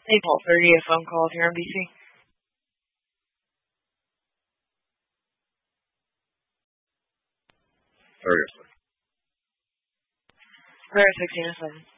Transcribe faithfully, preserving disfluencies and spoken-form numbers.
April thirtieth phone call here on B C. Seriously. We're at sixteen oh seven.